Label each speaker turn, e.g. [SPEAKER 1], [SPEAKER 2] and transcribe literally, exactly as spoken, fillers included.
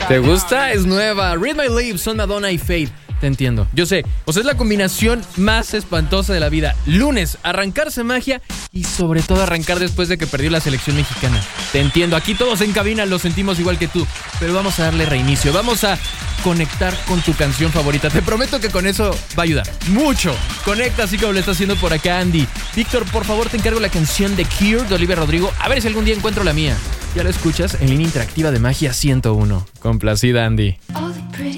[SPEAKER 1] ¿Te gusta? Es nueva. Read My Lips, son Madonna y Fade. Te entiendo. Yo sé. O sea, es la combinación más espantosa de la vida. Lunes, arrancarse magia y sobre todo arrancar después de que perdió la selección mexicana. Te entiendo. Aquí todos en cabina lo sentimos igual que tú. Pero vamos a darle reinicio. Vamos a conectar con tu canción favorita. Te prometo que con eso va a ayudar mucho. Conecta así como lo está haciendo por acá Andy. Víctor, por favor, te encargo la canción de Cure de Olivia Rodrigo. A ver si algún día encuentro la mía. Ya la escuchas en línea interactiva de Magia ciento uno. Complacida, Andy.